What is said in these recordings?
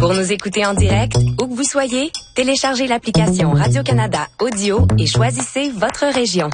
Pour nous écouter en direct, où que vous soyez, téléchargez l'application Radio-Canada Audio et choisissez votre région.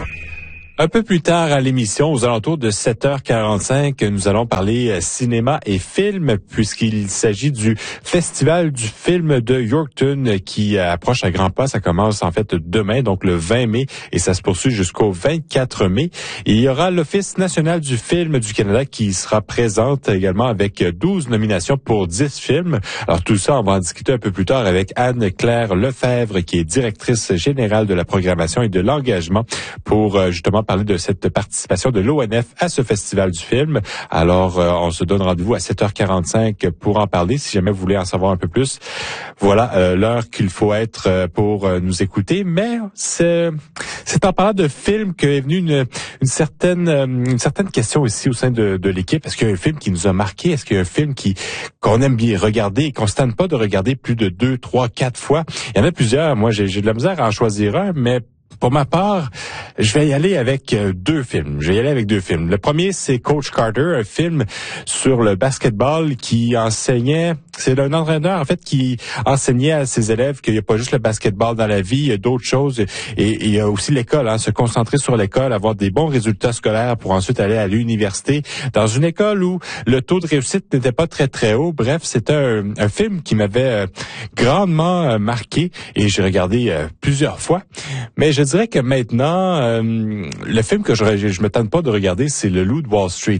Un peu plus tard à l'émission, aux alentours de 7h45, nous allons parler cinéma et film, puisqu'il s'agit du Festival du film de Yorkton qui approche à grands pas. Ça commence en fait demain, donc le 20 mai, et ça se poursuit jusqu'au 24 mai. Et il y aura l'Office national du film du Canada qui sera présente également avec 12 nominations pour 10 films. Alors tout ça, on va en discuter un peu plus tard avec Anne-Claire Lefebvre, qui est directrice générale de la programmation et de l'engagement pour justement parler de cette participation de l'ONF à ce festival du film. Alors, on se donne rendez-vous à 7h45 pour en parler, si jamais vous voulez en savoir un peu plus. Voilà l'heure qu'il faut être pour nous écouter. Mais c'est en parlant de film qu'est venue une certaine question ici au sein de l'équipe. Est-ce qu'il y a un film qui nous a marqué? Est-ce qu'il y a un film qu'on aime bien regarder et qu'on se tente pas de regarder plus de 2, 3, 4 fois? Il y en a plusieurs. Moi, j'ai de la misère à en choisir un, mais pour ma part, je vais y aller avec deux films. Le premier, c'est Coach Carter, un film sur le basketball qui enseignait. C'est un entraîneur, en fait, qui enseignait à ses élèves qu'il n'y a pas juste le basketball dans la vie, il y a d'autres choses. Et il y a aussi l'école, se concentrer sur l'école, avoir des bons résultats scolaires pour ensuite aller à l'université. Dans une école où le taux de réussite n'était pas très, très haut. Bref, c'était un film qui m'avait grandement marqué et j'ai regardé plusieurs fois. Mais je dirais que maintenant, le film que je me tente pas de regarder, c'est Le Loup de Wall Street.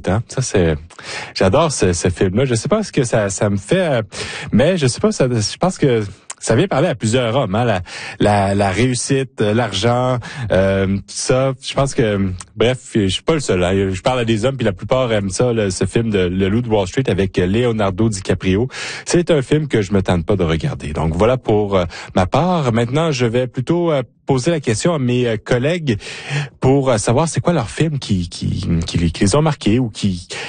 J'adore ce film-là. Je sais pas ce que ça me fait, mais je sais pas. Je pense que ça vient parler à plusieurs hommes, la réussite, l'argent, tout ça. Je pense que, bref, je suis pas le seul. Je parle à des hommes, puis la plupart aiment ça, ce film de Le Loup de Wall Street avec Leonardo DiCaprio. C'est un film que je me tente pas de regarder. Donc voilà pour ma part. Maintenant, je vais plutôt poser la question à mes collègues pour savoir c'est quoi leur film qui les ont marqués ou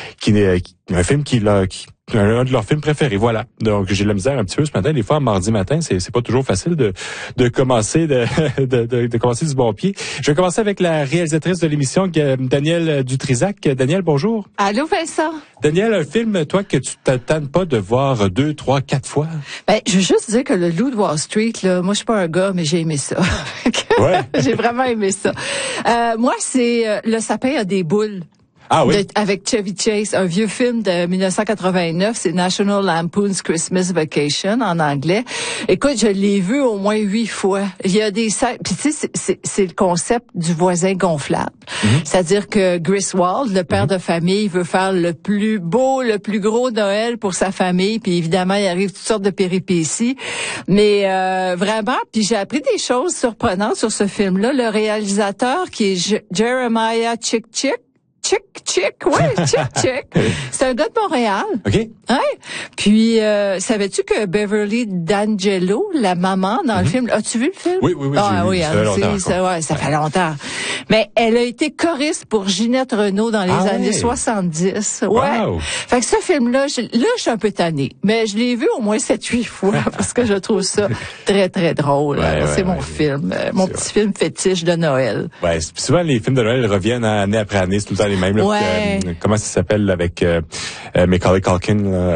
un film un de leurs films préférés. Voilà. Donc, j'ai de la misère un petit peu ce matin. Des fois, mardi matin, c'est pas toujours facile de commencer de commencer du bon pied. Je vais commencer avec la réalisatrice de l'émission, Danielle Dutrisac. Danielle, bonjour. Allô, Vincent. Danielle, un film, toi, que tu t'attends pas de voir 2, 3, 4 fois? Je veux juste dire que Le Loup de Wall Street, là, moi, je suis pas un gars, mais j'ai aimé ça. Ouais. J'ai vraiment aimé ça. Moi, c'est Le sapin a des boules. Ah oui. Avec Chevy Chase, un vieux film de 1989, c'est National Lampoon's Christmas Vacation en anglais. Écoute, je l'ai vu au moins 8 fois. Il y a des scènes, puis tu sais, c'est le concept du voisin gonflable. Mm-hmm. C'est-à-dire que Griswold, le père de famille, veut faire le plus beau, le plus gros Noël pour sa famille, puis évidemment, il arrive toutes sortes de péripéties. Mais vraiment, puis j'ai appris des choses surprenantes sur ce film-là. Le réalisateur qui est Jeremiah Chick, c'est un gars de Montréal. OK. Ouais. Puis, savais-tu que Beverly D'Angelo, la maman dans le film, as-tu vu le film? Oui, Ah oui, ça fait longtemps. Mais elle a été choriste pour Ginette Renault dans les années 70. Ouais. Wow. Fait que ce film-là, je suis un peu tannée. Mais je l'ai vu au moins 7-8 fois parce que je trouve ça très, très drôle. C'est mon film, mon petit film fétiche de Noël. Ouais, souvent les films de Noël reviennent année après année, c'est tout le temps les mêmes. Là, ouais. Comment ça s'appelle avec Macaulay Culkin?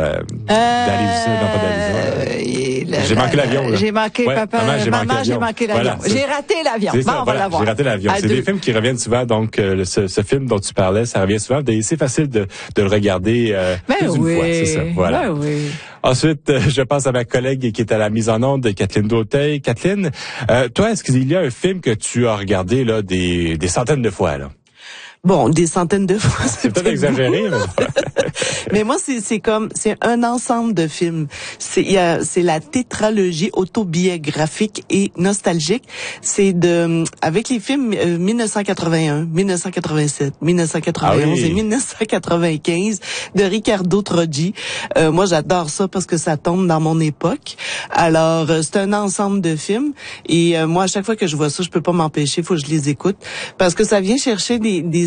J'ai manqué l'avion. Là. J'ai manqué, ouais, papa. Maman, j'ai manqué l'avion. Voilà, j'ai raté l'avion. Bon, on va l'avoir. J'ai raté l'avion. C'est des films qui reviennent souvent. Donc, ce film dont tu parlais, ça revient souvent. C'est facile de le regarder plus d'une fois. C'est ça. Voilà. Ben oui. Ensuite, je passe à ma collègue qui est à la mise en onde, Kathleen Dauteil. Kathleen, toi, est-ce qu'il y a un film que tu as regardé là des centaines de fois là? Bon, des centaines de fois. C'est peut-être exagéré, mais moi, c'est un ensemble de films. C'est la tétralogie autobiographique et nostalgique. C'est avec les films 1981, 1987, 1991 et 1995 de Riccardo Troggi. Moi, j'adore ça parce que ça tombe dans mon époque. Alors, c'est un ensemble de films et moi, à chaque fois que je vois ça, je peux pas m'empêcher, faut que je les écoute parce que ça vient chercher des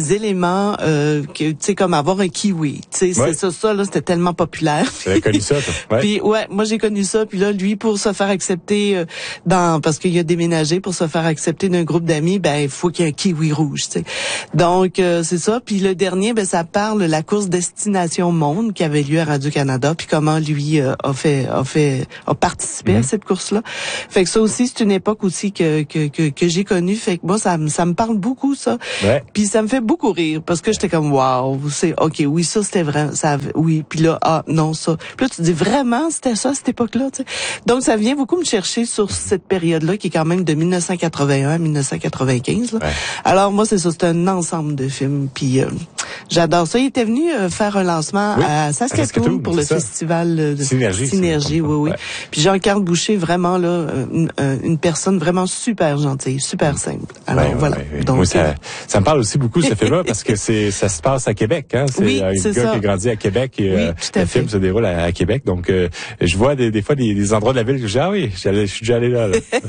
des éléments que tu sais comme avoir un kiwi. Tu sais c'est ça là, c'était tellement populaire. J'avais connu ça toi. Ouais. Puis moi j'ai connu ça puis là lui pour se faire accepter parce qu'il a déménagé pour se faire accepter d'un groupe d'amis, ben il faut qu'il y ait un kiwi rouge, tu sais. Donc c'est ça, puis le dernier ben ça parle de la course Destination Monde qui avait lieu à Radio-Canada puis comment lui a participé à cette course-là. Fait que ça aussi c'est une époque aussi que j'ai connue, fait que moi ça me parle beaucoup ça. Ouais. Puis ça me fait beaucoup rire parce que j'étais comme waouh, c'est OK, oui ça c'était vrai, ça oui, puis là non ça. Puis là tu te dis vraiment c'était ça à cette époque-là, tu sais. Donc ça vient beaucoup me chercher sur cette période-là qui est quand même de 1981 à 1995 là. Ouais. Alors moi c'est ça, c'est un ensemble de films puis j'adore ça. Il était venu faire un lancement à Saskatoon pour le festival de Synergie, oui. Ouais. Puis Jean-Carl Boucher vraiment là une personne vraiment super gentille, super simple. Alors voilà. Ouais. Donc oui, ça me parle aussi beaucoup ce film-là parce que ça se passe à Québec, hein. C'est un gars qui a grandi à Québec et le film se déroule à Québec. Donc je vois des fois des endroits de la ville que je suis déjà allé là.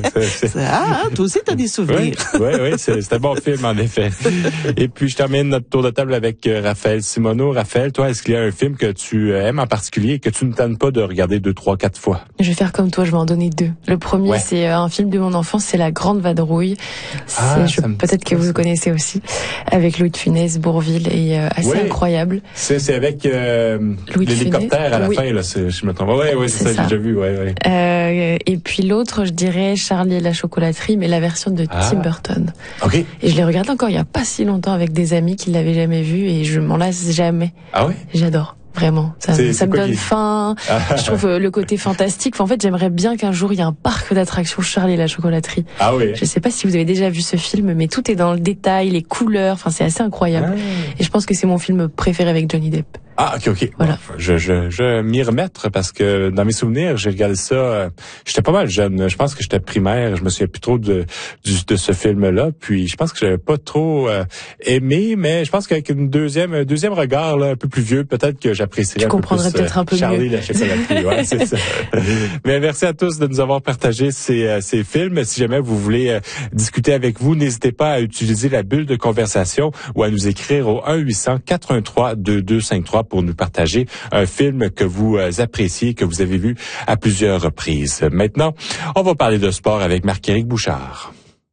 Toi aussi t'as des souvenirs. Oui, c'est un bon film en effet. Et puis je termine notre tour de table avec Raphaël Simoneau. Raphaël, toi, est-ce qu'il y a un film que tu aimes en particulier et que tu ne tannes pas de regarder 2, 3, 4 fois? Je vais faire comme toi, je vais en donner 2. Le premier, c'est un film de mon enfance, c'est La Grande Vadrouille. Peut-être que vous le connaissez aussi, avec Louis de Funès, Bourvil, et assez incroyable. C'est avec l'hélicoptère à la fin, là, je me trompe. Oui, c'est ça, j'ai déjà vu. Et puis l'autre, je dirais Charlie et la chocolaterie, mais la version de Tim Burton. Ok. Et je l'ai regardé encore il y a pas si longtemps avec des amis qui l'avaient jamais vu et je m'en lasse jamais. Ah ouais? J'adore. Vraiment, ça me donne faim. Je trouve le côté fantastique. Enfin, en fait, j'aimerais bien qu'un jour il y ait un parc d'attractions Charlie et la chocolaterie. Ah oui. Je sais pas si vous avez déjà vu ce film, mais tout est dans le détail, les couleurs. Enfin, c'est assez incroyable. Et je pense que c'est mon film préféré avec Johnny Depp. Ah, ok. Voilà. Bon, je m'y remettre parce que dans mes souvenirs, j'ai regardé ça. J'étais pas mal jeune. Je pense que j'étais primaire. Je me souviens plus trop de ce film-là. Puis je pense que j'avais pas trop aimé, mais je pense qu'avec un deuxième regard là, un peu plus vieux, peut-être que j'apprécierais un peu plus peut-être un peu Charlie mieux. la chocolaterie. C'est ça. Mais merci à tous de nous avoir partagé ces films. Si jamais vous voulez discuter avec vous, n'hésitez pas à utiliser la bulle de conversation ou à nous écrire au 1-800-413-2253 pour nous partager un film que vous appréciez, que vous avez vu à plusieurs reprises. Maintenant, on va parler de sport avec Marc-Éric Bouchard.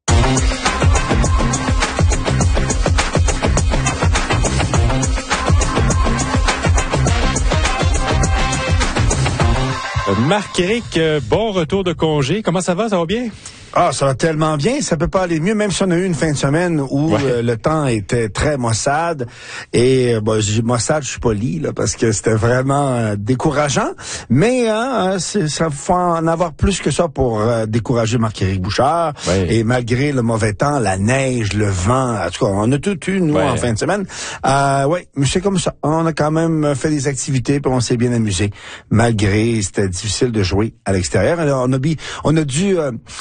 Marc-Éric, bon retour de congé. Comment ça va? Ça va bien? Ah, ça va tellement bien, ça peut pas aller mieux, même si on a eu une fin de semaine où le temps était très maussade. Et je dis maussade, je suis poli, là, parce que c'était vraiment décourageant. Mais ça faut en avoir plus que ça pour décourager Marc-Éric Bouchard. Ouais. Et malgré le mauvais temps, la neige, le vent, en tout cas, on a tout eu, nous, en fin de semaine. Mais c'est comme ça. On a quand même fait des activités, puis on s'est bien amusé. Malgré, c'était difficile de jouer à l'extérieur. Alors, on a dû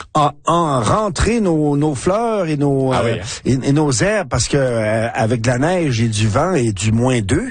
rentrer nos fleurs et nos et nos herbes parce que avec de la neige et du vent et du -2,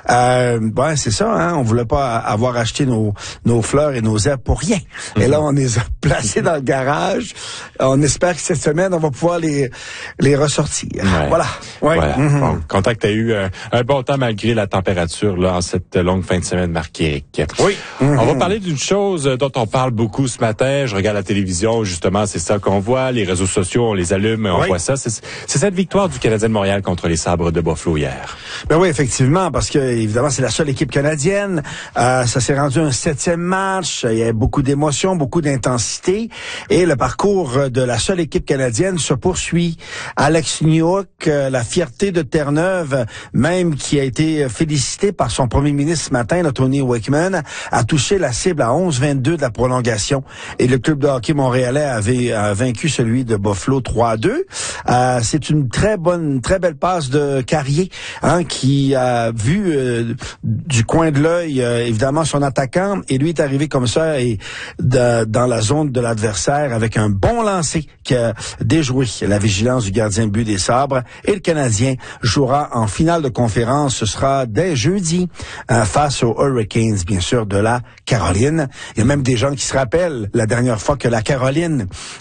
c'est ça, hein, on voulait pas avoir acheté nos fleurs et nos herbes pour rien. Et là on les a placées dans le garage. On espère que cette semaine on va pouvoir les ressortir. Voilà. Bon, content que tu as eu un bon temps malgré la température là en cette longue fin de semaine, Marc-Éric. Oui. On va parler d'une chose dont on parle beaucoup ce matin. Je regarde la télévision, justement, c'est ça qu'on voit. Les réseaux sociaux, on les allume, on voit ça. C'est cette victoire du Canadien de Montréal contre les Sabres de Buffalo hier. Ben oui, effectivement, parce que évidemment c'est la seule équipe canadienne. Ça s'est rendu un 7e match. Il y a beaucoup d'émotions, beaucoup d'intensité, et le parcours de la seule équipe canadienne se poursuit. Alex Newhook, la fierté de Terre-Neuve, même qui a été félicité par son premier ministre ce matin, là, Tony Wickman, a touché la cible à 11-22 de la prolongation. Et le club de hockey montréalais avait vaincu celui de Buffalo 3-2. C'est une très belle passe de Carrier, hein, qui a vu du coin de l'œil évidemment son attaquant, et lui est arrivé comme ça et dans la zone de l'adversaire avec un bon lancer qui a déjoué la vigilance du gardien de but des Sabres. Et le Canadien jouera en finale de conférence. Ce sera dès jeudi face aux Hurricanes, bien sûr, de la Caroline. Il y a même des gens qui se rappellent la dernière fois que la Caroline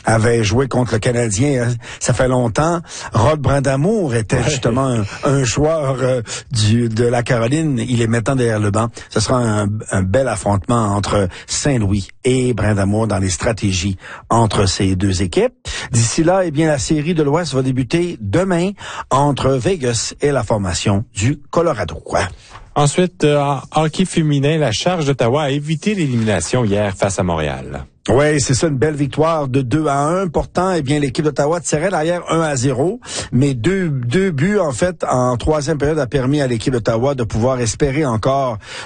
avait joué contre le Canadien. Ça fait longtemps. Rod Brindamour était justement un joueur de la Caroline. Il est maintenant derrière le banc. Ce sera un bel affrontement entre Saint-Louis et Brindamour dans les stratégies entre ces deux équipes. D'ici là, eh bien, la série de l'Ouest va débuter demain entre Vegas et la formation du Colorado. Ensuite, en hockey féminin, la Charge d'Ottawa a évité l'élimination hier face à Montréal. Oui, c'est ça, une belle victoire de 2-1. Pourtant, eh bien, l'équipe d'Ottawa tirait derrière 1-0. Mais deux buts, en fait, en troisième période a permis à l'équipe d'Ottawa de pouvoir espérer encore